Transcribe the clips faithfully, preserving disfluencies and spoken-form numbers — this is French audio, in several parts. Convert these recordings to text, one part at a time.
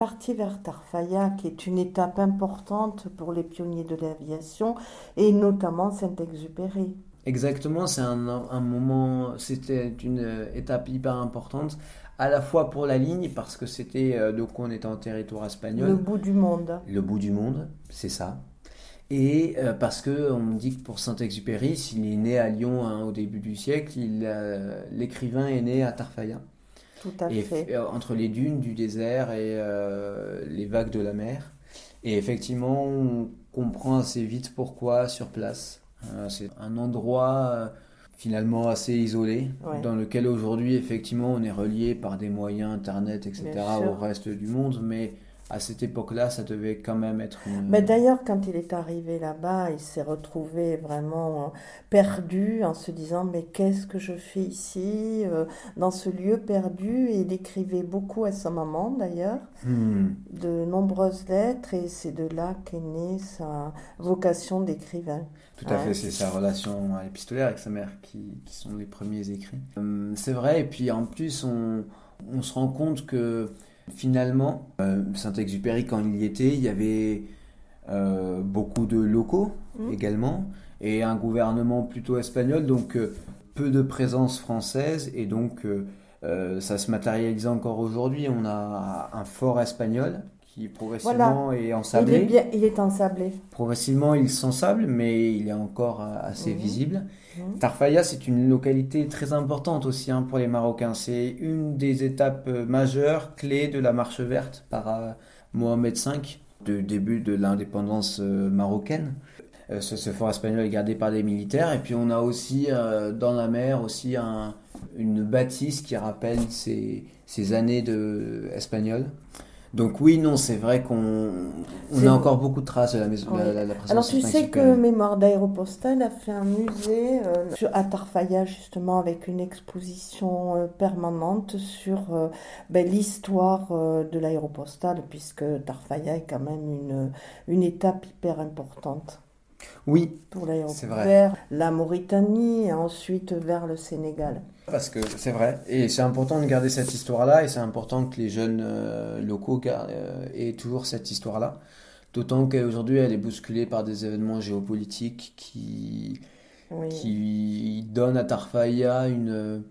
Parti vers Tarfaya, qui est une étape importante pour les pionniers de l'aviation, et notamment Saint-Exupéry. Exactement, c'est un, un moment, c'était une euh, étape hyper importante, à la fois pour la ligne, parce que c'était, euh, donc on était en territoire Le espagnol, bout du monde. le bout du monde, c'est ça. Et euh, parce que on me dit que pour Saint-Exupéry, s'il est né à Lyon hein, au début du siècle, il, euh, l'écrivain est né à Tarfaya. Tout à Et f- fait. euh, entre les dunes du désert et euh, les vagues de la mer. Et effectivement, on comprend assez vite pourquoi sur place. Euh, c'est un endroit euh, finalement assez isolé, Ouais, dans lequel aujourd'hui, effectivement, on est relié par des moyens, Internet, bien et cetera, au sûr. reste du monde. Mais à cette époque-là, ça devait quand même être Mais une... d'ailleurs, quand il est arrivé là-bas, il s'est retrouvé vraiment euh, perdu en se disant, mais qu'est-ce que je fais ici, euh, dans ce lieu perdu? Et il écrivait beaucoup à sa maman d'ailleurs, Hmm, de nombreuses lettres, et c'est de là qu'est née sa vocation d'écrivain. tout à fait, Hein. c'est sa relation épistolaire avec sa mère qui, qui sont les premiers écrits. Hum, c'est vrai, et puis en plus, on, on se rend compte que finalement, euh, Saint-Exupéry, quand il y était, il y avait euh, beaucoup de locaux Hmm. également, et un gouvernement plutôt espagnol, donc euh, peu de présence française, et donc euh, euh, ça se matérialise encore aujourd'hui. On a un fort espagnol qui Voilà, progressivement est il est ensablé. bien, il est ensablé. Progressivement, il s'ensable, mais il est encore euh, assez Mhm. visible. Mhm. Tarfaya, c'est une localité très importante aussi hein, pour les Marocains. C'est une des étapes euh, majeures, clés de la marche verte par euh, Mohamed cinq, du début de l'indépendance euh, marocaine. Euh, ce, ce fort espagnol est gardé par des militaires. Et puis on a aussi euh, dans la mer aussi un- une bâtisse qui rappelle ces, ces années de espagnol. Donc oui, non, c'est vrai qu'on on C'est, a encore beaucoup de traces de la, maison, oui. la, la- la Alors présence de tu sais que Saint-Exupéry. Mémoire d'aéropostale a fait un musée euh, sur- à Tarfaya justement avec une exposition euh, permanente sur euh, ben, l'histoire euh, de l'aéropostale puisque Tarfaya est quand même une, une étape hyper importante Oui, pour c'est l'aéroport. vrai. Vers la Mauritanie et ensuite vers le Sénégal. Parce que c'est vrai. Et c'est important de garder cette histoire-là, et c'est important que les jeunes euh, locaux gar- euh, aient toujours cette histoire-là. D'autant qu'aujourd'hui, elle est bousculée par des événements géopolitiques qui, Oui. qui donnent à Tarfaya une,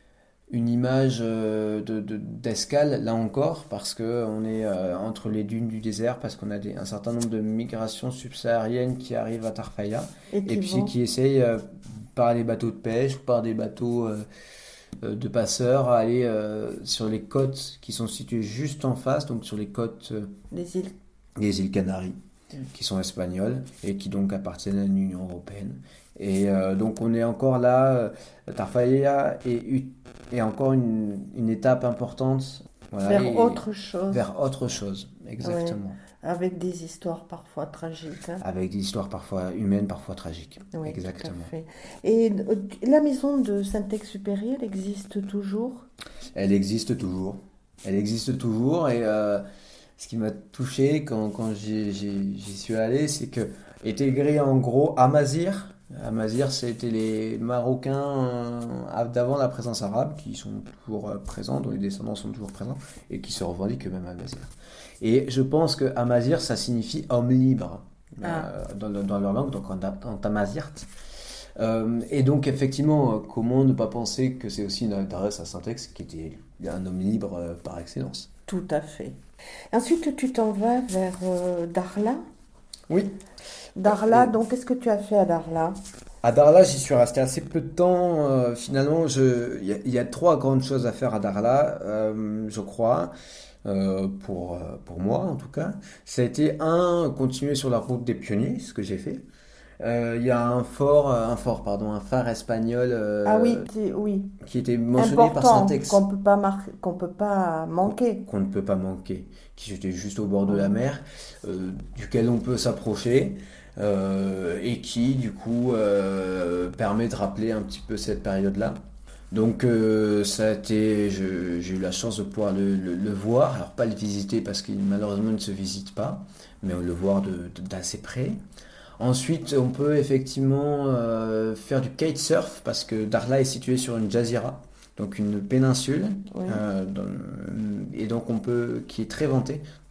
une image euh, de, de- d'escale, là encore, parce que on est euh, entre les dunes du désert, parce qu'on a des- un certain nombre de migrations subsahariennes qui arrivent à Tarfaya, Et et qui puis vont. qui essayent, euh, par les bateaux de pêche ou par des bateaux euh, euh, de passeurs, à aller euh, sur les côtes qui sont situées juste en face, donc sur les côtes euh, Les îles. des îles Canaries, Mm. qui sont espagnoles et qui donc appartiennent à l'Union européenne. Et euh, donc on est encore là, euh, Tarfaya est, est encore une, une étape importante, voilà, Vers et autre chose. vers autre chose, Oui. exactement. Avec des histoires parfois tragiques. Hein. Avec des histoires parfois humaines, parfois tragiques, Oui, tout à exactement. fait. Et euh, la maison de Saint-Exupéry, elle existe toujours? Elle existe toujours. Elle existe toujours et euh, ce qui m'a touché quand, quand j'y j'y- j'y suis allé, c'est que était écrit en gros Amazir. Amazir, c'était les Marocains euh, d'avant la présence arabe qui sont toujours euh, présents, dont les descendants sont toujours présents et qui se revendiquent eux-mêmes Amazir. Et je pense que Amazir, ça signifie homme libre Ah, euh, dans, dans leur langue, donc en, en tamazirt. Euh, et donc, effectivement, euh, comment ne pas penser que c'est aussi une adresse à Saint-Ex qui était un homme libre euh, par excellence. tout à fait. Ensuite, tu t'en vas vers euh, Darla. Oui. Darla, Et donc qu'est-ce que tu as fait à Darla? à Darla, j'y suis resté assez peu de temps. Euh, finalement, je... il y, a- il y a trois grandes choses à faire à Darla, euh, je crois, euh, pour, euh, pour moi en tout cas. Ça a été un, continuer sur la route des pionniers, ce que j'ai fait. Euh, Il y a un fort, euh, un fort, pardon, un phare espagnol Ah oui, euh, c'est- oui. qui était mentionné par Important, qu'on Saint-Ex. peut pas mar- qu'on peut pas qu'on manquer. qu'on ne peut pas manquer, qui était juste au bord de la Mhm. mer, euh, duquel on peut s'approcher, euh, et qui du coup euh, permet de rappeler un petit peu cette période-là. Donc euh, ça a été, je- j'ai eu la chance de pouvoir le, le- le voir, alors pas le visiter parce qu'il malheureusement ne se visite pas, mais le voir de- de- d'assez près. Ensuite, on peut effectivement euh, faire du kitesurf parce que Darla est située sur une jazira, donc une péninsule, Oui. euh, dans- et donc on peut qui est très ventée.